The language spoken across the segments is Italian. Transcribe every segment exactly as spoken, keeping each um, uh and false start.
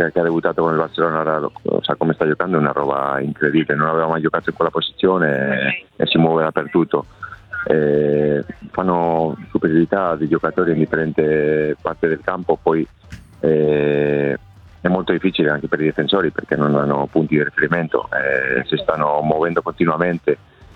che, che ha debuttato con il Barcellona, lo, sa come sta giocando, è una roba incredibile, non aveva mai giocato in quella posizione e, e si muove dappertutto. Eh, fanno superiorità di giocatori in differenti parti del campo, poi eh, è molto difficile anche per i difensori perché non hanno punti di riferimento, eh, si stanno muovendo continuamente,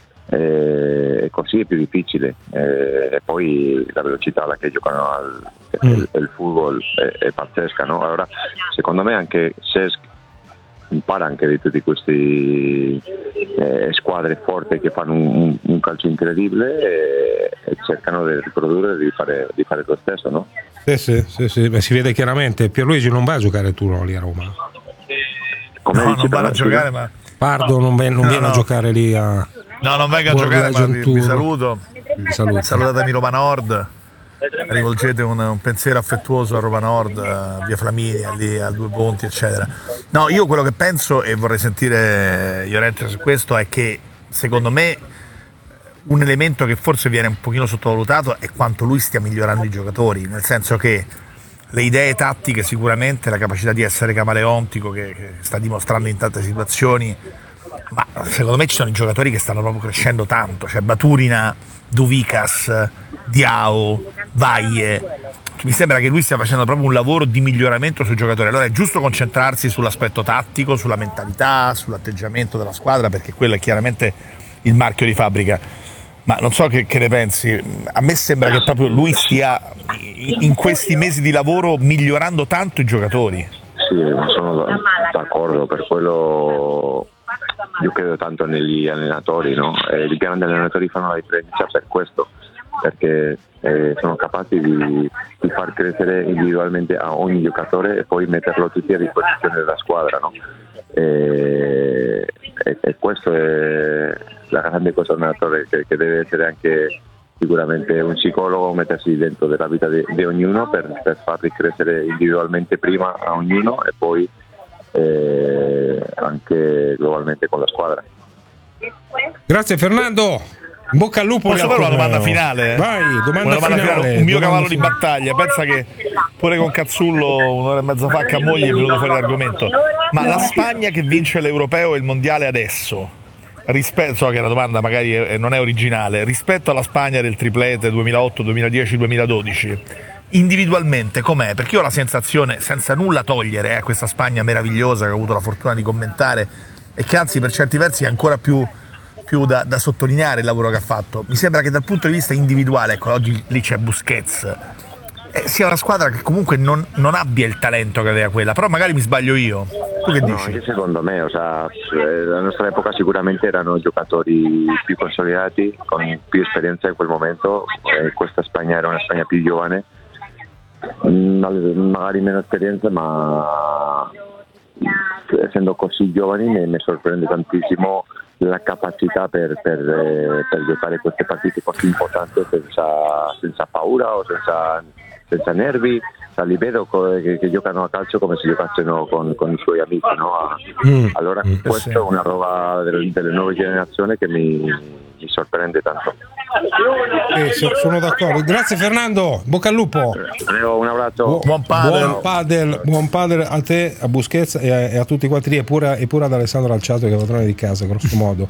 eh, e così è più difficile, eh, e poi la velocità alla che giocano al mm. il, il football è, è pazzesca, no? Allora secondo me anche Cesc impara anche di tutti questi eh, squadre forti che fanno un, un, un calcio incredibile e, e cercano di riprodurre di fare, di fare lo stesso, no? Sì, sì, sì, sì. Beh, si vede chiaramente. Pierluigi non va a giocare il turno lì a Roma. Come no, non va a giocare, ma Pardo non, ven- non no, viene no. a giocare lì a no, non venga a giocare, ma vi, vi saluto. Vi saluto. Salutatemi Roma Nord. Rivolgete un, un pensiero affettuoso a Roma Nord, a via Flaminia, lì a Due Ponti, eccetera. No, io quello che penso, e vorrei sentire Llorente su questo, è che secondo me un elemento che forse viene un pochino sottovalutato è quanto lui stia migliorando i giocatori, nel senso che le idee tattiche sicuramente, la capacità di essere camaleontico che, che sta dimostrando in tante situazioni, ma secondo me ci sono i giocatori che stanno proprio crescendo tanto, cioè Baturina, Duvicas, Diao, Vaie. Mi sembra che lui stia facendo proprio un lavoro di miglioramento sui giocatori. Allora è giusto concentrarsi sull'aspetto tattico, sulla mentalità, sull'atteggiamento della squadra, perché quello è chiaramente il marchio di fabbrica. Ma non so che, che ne pensi. A me sembra che proprio lui stia in questi mesi di lavoro migliorando tanto i giocatori. Sì, sono d'accordo, per quello io credo tanto negli allenatori, no? E i grandi allenatori fanno la differenza per questo, perché eh, sono capaci di, di far crescere individualmente a ogni giocatore e poi metterlo tutti a disposizione della squadra, no? E, e, e questo è la grande cosa di un allenatore, che, che deve essere anche sicuramente un psicologo, mettersi dentro della vita di, di ognuno per, per farli crescere individualmente prima a ognuno e poi eh, anche globalmente con la squadra. Grazie Fernando, in bocca al lupo. Posso fare una domanda finale? Vai, domanda, una domanda finale, finale. Un mio domanda cavallo finale. di battaglia. Pensa che pure con Cazzullo un'ora e mezza fa a moglie è venuto fuori l'argomento. Ma la Spagna che vince l'Europeo e il Mondiale adesso, rispetto, so che la domanda magari è, non è originale, rispetto alla Spagna del triplete duemilaotto, duemiladieci, duemiladodici, individualmente com'è? Perché io ho la sensazione, senza nulla togliere a eh, questa Spagna meravigliosa che ho avuto la fortuna di commentare e che anzi per certi versi è ancora più più da, da sottolineare il lavoro che ha fatto, mi sembra che dal punto di vista individuale, ecco, oggi lì c'è Busquets, eh, sia una squadra che comunque non, non abbia il talento che aveva quella, però magari mi sbaglio io. Tu che no, dici? Anche secondo me, o sea, la nostra epoca sicuramente erano giocatori più consolidati, con più esperienza in quel momento, eh, questa Spagna era una Spagna più giovane, magari meno esperienza, ma essendo così giovani mi, mi sorprende tantissimo la capacità per, per, eh, per giocare queste partite così importanti senza, senza paura o senza, senza nervi. Cioè, li vedo co- che, che giocano a calcio come se giocassero con, con i suoi amici, no? Mm. Allora Mm. questa è una roba delle, delle nuove generazioni che mi, mi sorprende tanto. Eh, sono d'accordo. Grazie Fernando, bocca al lupo. Prego, un abbraccio. Buon padel. Buon padel, buon padel a te, a Busquets e a, e a tutti quattro, e pure, e pure ad Alessandro Alciato, che è padrone di casa, grosso modo.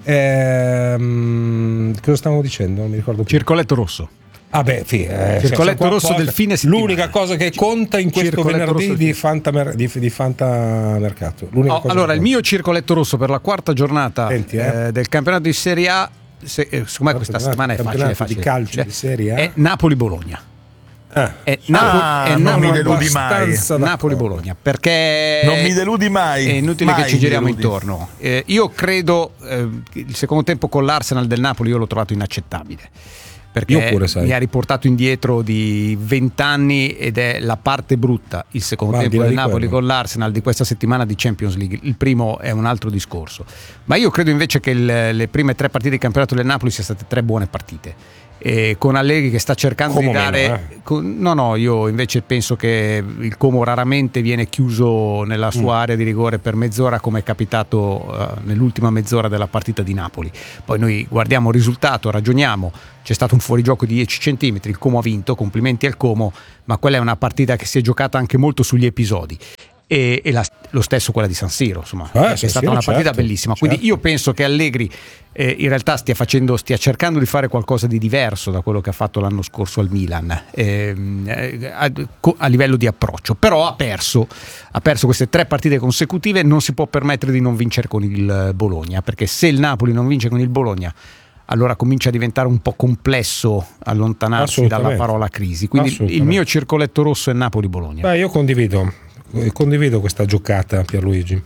Ehm, cosa stavamo dicendo? Non mi ricordo più. Circoletto rosso. Ah beh, sì, eh, circoletto cioè, rosso qua, del fine settimana. L'unica cosa che conta in questo Circoletto venerdì di Fanta, di, di Fanta Mercato. L'unica oh, cosa allora, il mio circoletto rosso per la quarta giornata Senti, eh. eh, del campionato di Serie A, se, eh, secondo me questa settimana è facile, facile. Di calcio di Serie A è Napoli-Bologna. Ah. È Napoli, ah, è non Napoli, mi deludi mai. Napoli-Bologna, perché non mi deludi mai. È inutile mai che ci giriamo deludi. intorno. Eh, io credo eh, il secondo tempo con l'Arsenal del Napoli io l'ho trovato inaccettabile, perché pure, sai. mi ha riportato indietro di vent'anni ed è la parte brutta, il secondo Ma tempo del di Napoli quello. con l'Arsenal di questa settimana di Champions League. Il primo è un altro discorso, ma io credo invece che il, le prime tre partite di campionato del Napoli siano state tre buone partite. E con Allegri che sta cercando Como di dare meno, eh. con, no no io invece penso che il Como raramente viene chiuso nella sua Mm. area di rigore per mezz'ora, come è capitato uh, nell'ultima mezz'ora della partita di Napoli. Poi noi guardiamo il risultato, ragioniamo, c'è stato un fuorigioco di dieci centimetri, il Como ha vinto, complimenti al Como, ma quella è una partita che si è giocata anche molto sugli episodi. e, e la, lo stesso quella di San Siro, insomma, eh, è stata una partita certo, bellissima. certo. Quindi io penso che Allegri eh, in realtà stia facendo, stia cercando di fare qualcosa di diverso da quello che ha fatto l'anno scorso al Milan, ehm, eh, a, a livello di approccio, però ha perso, ha perso queste tre partite consecutive, non si può permettere di non vincere con il Bologna, perché se il Napoli non vince con il Bologna allora comincia a diventare un po' complesso allontanarsi dalla parola crisi. Quindi il mio circoletto rosso è Napoli-Bologna. Beh, io condivido, condivido questa giocata, Pierluigi.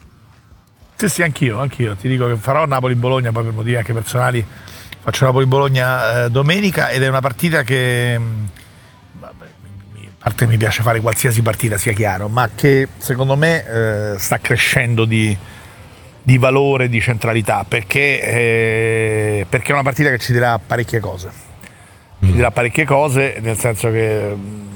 Sì, sì, anch'io, anch'io. Ti dico che farò Napoli-Bologna, poi per motivi anche personali faccio Napoli-Bologna eh, domenica, ed è una partita che, vabbè, a parte mi piace fare qualsiasi partita, sia chiaro, ma che secondo me eh, sta crescendo di di valore, di centralità, perché, eh, perché è una partita che ci dirà parecchie cose, ci dirà parecchie cose, nel senso che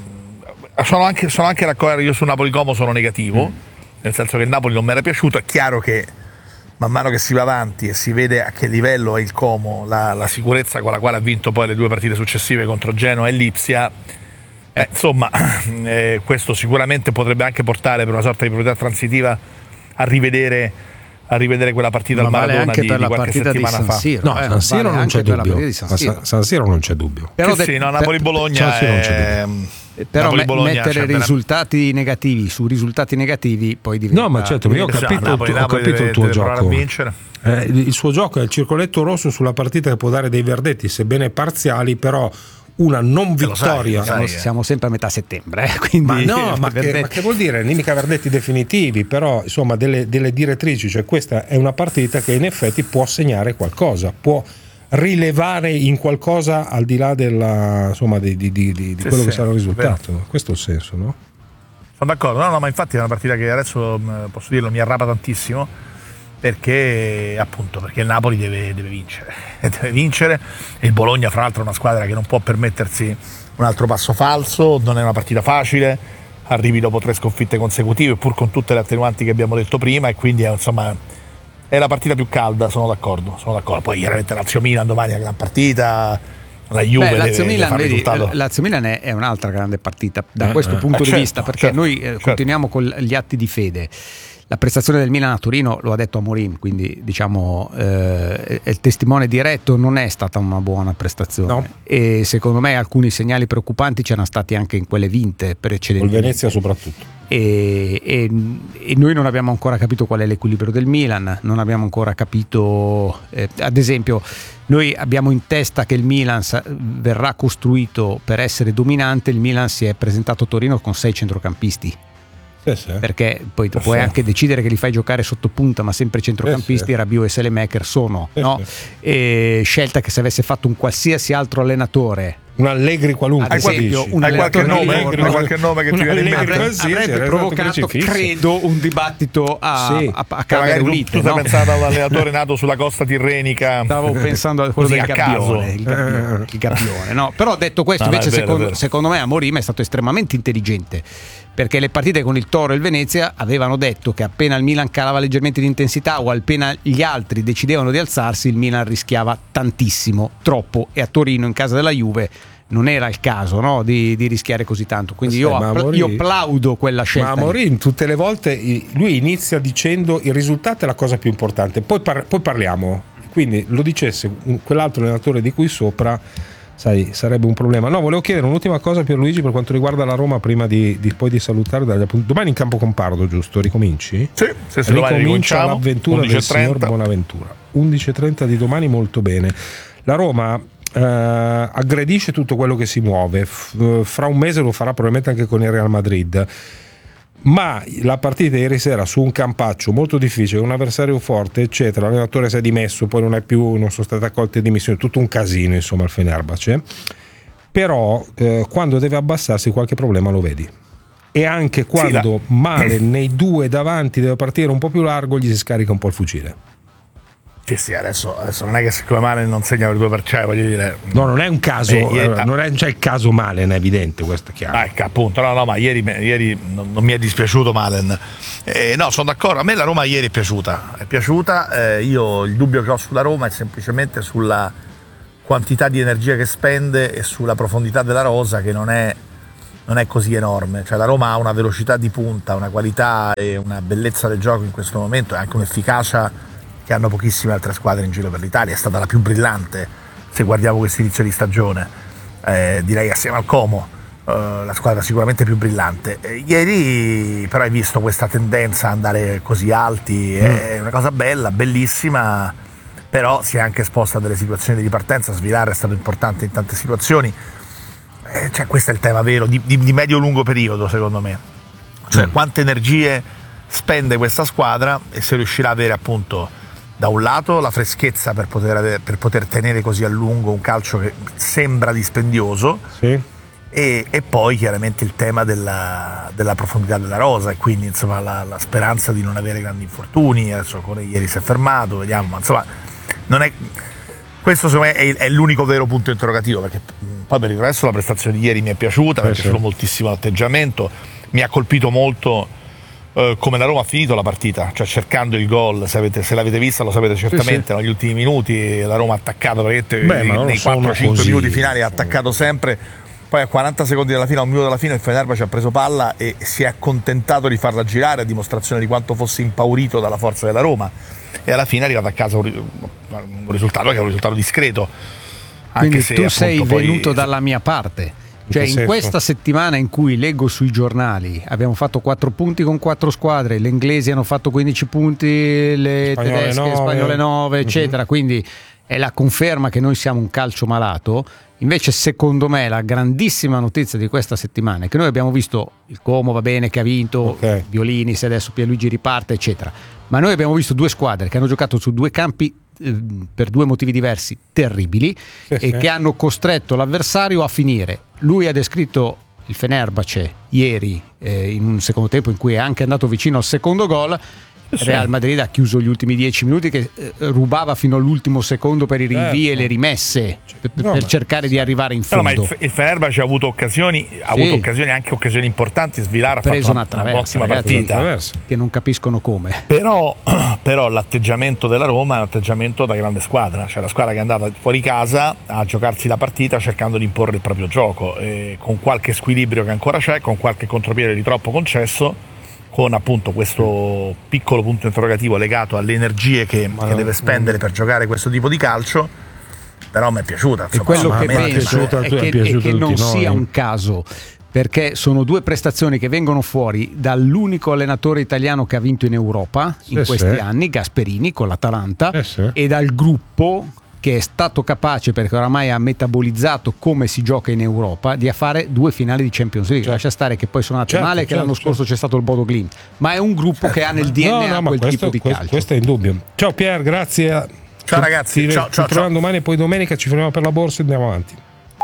mh, sono anche, sono anche d'accordo, io su Napoli-Como sono negativo, mm. nel senso che il Napoli non mi era piaciuto. È chiaro che man mano che si va avanti e si vede a che livello è il Como, la, la sicurezza con la quale ha vinto poi le due partite successive contro Genoa e Lipsia, eh, insomma eh, questo sicuramente potrebbe anche portare, per una sorta di proprietà transitiva, a rivedere a rivedere quella partita ma al Maradona vale anche di, per di la qualche partita settimana di San Siro, fa. No, eh, San Siro vale non c'è dubbio. San Siro. San Siro non c'è dubbio. Però sì, sì, no, Napoli-Bologna Siro non c'è è, però Napoli-Bologna mettere c'è risultati negativi su risultati negativi poi diventa. No, ma certo, io ho capito, Napoli, ho Napoli capito deve, il tuo deve provare gioco. a vincere. Eh, il suo gioco è il circoletto rosso sulla partita che può dare dei verdetti, sebbene parziali, però una non vittoria. Lo sai, lo siamo, siamo sempre a metà settembre, eh, quindi Ma no, ma che, ma che vuol dire? Mica verdetti definitivi, però insomma delle, delle direttrici, cioè questa è una partita che in effetti può segnare qualcosa, può rilevare in qualcosa al di là della, insomma, di, di, di, di sì, quello sì, che sarà il risultato. vero. Questo è il senso, no? Sono d'accordo, no, no, ma infatti è una partita che adesso posso dirlo, mi arrapa tantissimo, perché appunto perché il Napoli deve, deve vincere deve vincere e il Bologna, fra l'altro, è una squadra che non può permettersi un altro passo falso, non è una partita facile, arrivi dopo tre sconfitte consecutive pur con tutte le attenuanti che abbiamo detto prima, e quindi è, insomma, è la partita più calda, sono d'accordo, sono d'accordo. Poi chiaramente Lazio-Milan domani è una gran partita, la Juve Beh, deve, Lazio-Milan, deve fare vedi, risultato. Lazio-Milan è, è un'altra grande partita da eh, questo eh, punto eh, di certo, vista, perché certo, noi eh, certo. continuiamo con gli atti di fede. La prestazione del Milan a Torino, lo ha detto Amorim, quindi diciamo eh, è il testimone diretto, non è stata una buona prestazione, no. E secondo me alcuni segnali preoccupanti c'erano stati anche in quelle vinte precedenti. Col Venezia soprattutto. E, e, e noi non abbiamo ancora capito qual è l'equilibrio del Milan, non abbiamo ancora capito, eh, ad esempio noi abbiamo in testa che il Milan sa- verrà costruito per essere dominante. Il Milan si è presentato a Torino con sei centrocampisti. Sì, sì. Perché poi tu sì. puoi anche decidere che li fai giocare sotto punta, ma sempre centrocampisti, sì, sì. Rabiot e Selemaker sono, sì, no? Sì. E scelta che se avesse fatto un qualsiasi altro allenatore, un Allegri qualunque, ad esempio, un hai qualche allenatore nome, di hai qualche nome che ti viene in mente? avrebbe, avrebbe provocato, credo, un dibattito a, sì. a, a camere unite. Tu, tu no? stai pensando all'allenatore nato sulla costa tirrenica? Stavo pensando a quello Così, del a Gabbione, caso. il Gabbione, il Gabbione, no? Però detto questo, No, invece vero, secondo, vero. secondo me Amorim è stato estremamente intelligente, perché le partite con il Toro e il Venezia avevano detto che appena il Milan calava leggermente di intensità o appena gli altri decidevano di alzarsi, il Milan rischiava tantissimo, troppo, e a Torino in casa della Juve non era il caso, no, di, di rischiare così tanto, quindi Sì, io, ma appla- Amorim- io applaudo quella scelta. Ma Amorim tutte le volte lui inizia dicendo il risultato è la cosa più importante, poi, par- poi parliamo, quindi lo dicesse un- quell'altro allenatore di qui sopra, sai, sarebbe un problema. No, volevo chiedere un'ultima cosa, Pierluigi, per quanto riguarda la Roma, prima di, di poi di salutare dagli appunt- domani in campo Compardo, giusto? Ricominci? Sì, sì, sì, domani Ricomincia ricominciamo, l'avventura del undici e trenta. signor Bonaventura. undici e trenta di domani, molto bene. La Roma eh, aggredisce tutto quello che si muove, F- fra un mese lo farà probabilmente anche con il Real Madrid, ma la partita ieri sera su un campaccio molto difficile, un avversario forte eccetera, l'allenatore si è dimesso, poi non è più, non sono state accolte dimissioni, tutto un casino insomma il Fenerbahce, però eh, quando deve abbassarsi qualche problema lo vedi, e anche quando sì, Male nei due davanti deve partire un po' più largo gli si scarica un po' il fucile. Sì, sì, adesso, adesso non è che siccome Male non segna per due per cento, voglio dire. No, non è un caso, Eh, ieri- eh, non è, c'è il caso Malen, è evidente, questo è chiaro. Ah, ecco, appunto, no, no, ma ieri, ieri non, non mi è dispiaciuto Malen. Eh, no, sono d'accordo, a me la Roma ieri è piaciuta, è piaciuta, eh, io il dubbio che ho sulla Roma è semplicemente sulla quantità di energia che spende e sulla profondità della rosa, che non è non è così enorme, cioè la Roma ha una velocità di punta, una qualità e una bellezza del gioco in questo momento e anche un'efficacia che hanno pochissime altre squadre in giro per l'Italia. È stata la più brillante se guardiamo questo inizio di stagione, eh, direi assieme al Como, eh, la squadra sicuramente più brillante. Eh, ieri però hai visto questa tendenza a andare così alti, è una cosa bella, bellissima, però si è anche esposta a delle situazioni di ripartenza. Svilare è stato importante in tante situazioni. Eh, cioè, questo è il tema vero di, di, di medio-lungo periodo, secondo me. Cioè, mm. quante energie spende questa squadra e se riuscirà a avere, appunto, da un lato la freschezza per poter, avere, per poter tenere così a lungo un calcio che sembra dispendioso, sì. e, e poi chiaramente il tema della, della profondità della rosa, e quindi insomma la, la speranza di non avere grandi infortuni. Adesso con ieri si è fermato, vediamo, ma insomma non è, questo secondo me è, è l'unico vero punto interrogativo, perché poi per il resto la prestazione di ieri mi è piaciuta, mi è piaciuto moltissimo l'atteggiamento, mi ha colpito molto eh, come la Roma ha finito la partita, cioè cercando il gol. Se, avete, se l'avete vista lo sapete certamente, sì, sì. Negli ultimi minuti la Roma ha attaccato praticamente. Beh, nei quattro cinque minuti finali ha attaccato sempre, poi a quaranta secondi dalla fine, a un minuto dalla fine il Fenerbahce ha preso palla e si è accontentato di farla girare, a dimostrazione di quanto fosse impaurito dalla forza della Roma, e alla fine è arrivato a casa un risultato che è un risultato discreto. Quindi anche se, tu sei appunto, venuto poi... dalla mia parte, cioè in, in questa settimana in cui leggo sui giornali abbiamo fatto quattro punti con quattro squadre, le inglesi hanno fatto quindici punti, le spagnole tedesche, nove. spagnole nove, eccetera, uh-huh. Quindi è la conferma che noi siamo un calcio malato. Invece secondo me la grandissima notizia di questa settimana è che noi abbiamo visto il Como, va bene, che ha vinto, okay. Violini, se adesso Pierluigi riparte, eccetera, ma noi abbiamo visto due squadre che hanno giocato su due campi per due motivi diversi terribili, sì, e sì. che hanno costretto l'avversario a finire. Lui ha descritto il Fenerbahce ieri eh, in un secondo tempo in cui è anche andato vicino al secondo gol. Real Madrid ha chiuso gli ultimi dieci minuti che eh, rubava fino all'ultimo secondo per i rinvii certo. e le rimesse per, no, per cercare di arrivare in fondo. No, ma il, il Fenerbahce ha avuto occasioni, ha sì. avuto occasioni, anche occasioni importanti. Svilare ha preso fatto una, una ottima partita, che non capiscono come. Però, però l'atteggiamento della Roma è un atteggiamento da grande squadra, cioè la squadra che è andata fuori casa a giocarsi la partita cercando di imporre il proprio gioco, e con qualche squilibrio che ancora c'è, con qualche contropiede di troppo concesso, con appunto questo piccolo punto interrogativo legato alle energie che, che deve spendere per giocare questo tipo di calcio. Però mi è piaciuta, insomma, e quello che penso è, piaciuta, è che, è che non sia un caso, perché sono due prestazioni che vengono fuori dall'unico allenatore italiano che ha vinto in Europa in sì, questi sì. anni, Gasperini con l'Atalanta, sì, sì. e dal gruppo che è stato capace, perché oramai ha metabolizzato come si gioca in Europa, di fare due finali di Champions League. Certo. Lascia stare che poi sono andate certo, male, certo, che l'anno certo. scorso c'è stato il Bodo Glimt, ma è un gruppo certo. che ha nel D N A no, no, quel questo, tipo di questo, calcio. Questo è indubbio. Ciao Pier, grazie. Ciao ragazzi, ci, ciao, ci ciao, troviamo ciao. domani e poi domenica ci fermiamo per la borsa e andiamo avanti.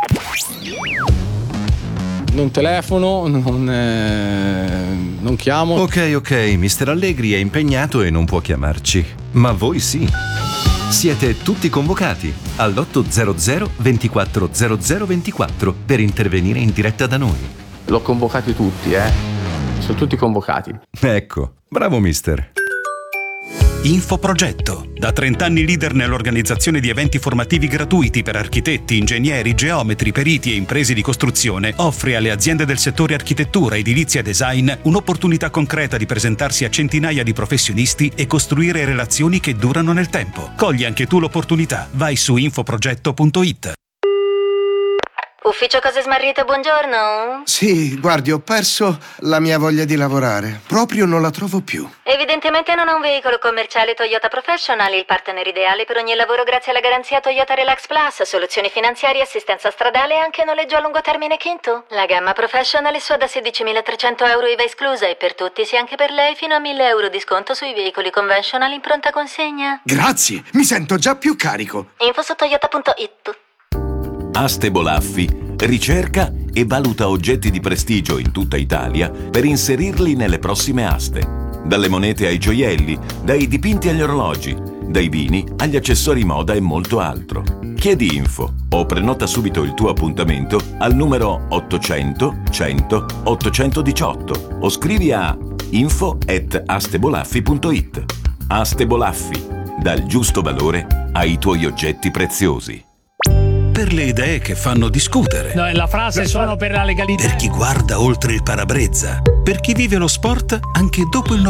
Non telefono, non, eh, non chiamo. Ok, ok, mister Allegri è impegnato e non può chiamarci, ma voi sì. Siete tutti convocati all'otto hundred ventiquattro zero zero ventiquattro per intervenire in diretta da noi. L'ho convocati tutti, eh. Sono tutti convocati. Ecco, bravo mister. Infoprogetto, da trenta anni leader nell'organizzazione di eventi formativi gratuiti per architetti, ingegneri, geometri, periti e imprese di costruzione, offre alle aziende del settore architettura, edilizia e design un'opportunità concreta di presentarsi a centinaia di professionisti e costruire relazioni che durano nel tempo. Cogli anche tu l'opportunità. Vai su infoprogetto punto it. Ufficio Cose Smarrite, buongiorno. Sì, guardi, ho perso la mia voglia di lavorare. Proprio non la trovo più. Evidentemente non ha un veicolo commerciale Toyota Professional, il partner ideale per ogni lavoro grazie alla garanzia Toyota Relax Plus, soluzioni finanziarie, assistenza stradale e anche noleggio a lungo termine Kinto. La gamma Professional è sua da sedicimilatrecento euro I V A esclusa e per tutti, sia anche per lei, fino a mille euro di sconto sui veicoli conventional in pronta consegna. Grazie, mi sento già più carico. Info su toyota punto it. Aste Bolaffi ricerca e valuta oggetti di prestigio in tutta Italia per inserirli nelle prossime aste. Dalle monete ai gioielli, dai dipinti agli orologi, dai vini agli accessori moda e molto altro. Chiedi info o prenota subito il tuo appuntamento al numero ottocento cento ottocentodiciotto o scrivi a info at astebolaffi punto it. Aste Bolaffi, dal giusto valore ai tuoi oggetti preziosi. per le idee che fanno discutere. No, la frase sono per la legalità. Per chi guarda oltre il parabrezza. Per chi vive lo sport anche dopo il